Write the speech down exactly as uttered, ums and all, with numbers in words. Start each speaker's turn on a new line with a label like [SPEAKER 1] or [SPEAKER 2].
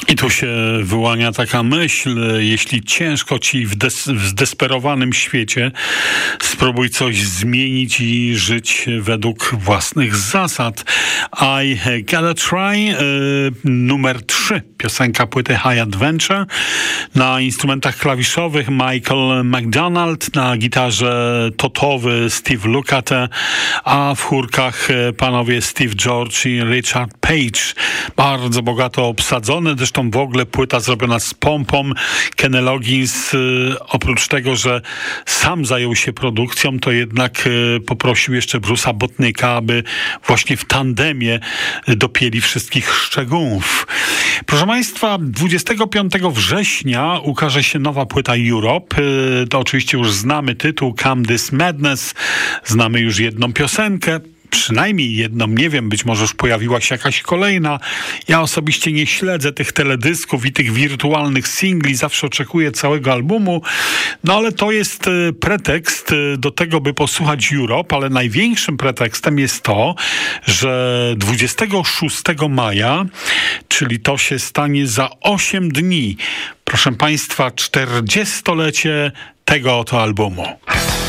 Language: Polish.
[SPEAKER 1] I tu się wyłania taka myśl, jeśli ciężko ci w, des- w zdesperowanym świecie, spróbuj coś zmienić i żyć według własnych zasad. I Gotta Try, y, numer trzy, piosenka płyty High Adventure. Na instrumentach klawiszowych Michael McDonald, na gitarze totowy Steve Lukather, a w chórkach panowie Steve George i Richard Page. Bardzo bogato obsadzone, zresztą w ogóle płyta zrobiona z pompą. Kenny Loggins, y, oprócz tego, że sam zajął się produkcją, to jednak y, poprosił jeszcze Bruce'a Botnicka, aby właśnie w tandemie dopięli wszystkich szczegółów. Proszę Państwa, dwudziestego piątego września ukaże się nowa płyta Europe. Y, to oczywiście już znamy tytuł Come This Madness. Znamy już jedną piosenkę. Przynajmniej jedną, nie wiem, być może już pojawiła się jakaś kolejna. Ja osobiście nie śledzę tych teledysków i tych wirtualnych singli, zawsze oczekuję całego albumu, no ale to jest y, pretekst y, do tego, by posłuchać Europe, ale największym pretekstem jest to, że dwudziestego szóstego maja, czyli to się stanie za osiem dni, proszę Państwa, czterdziestolecie tego oto albumu.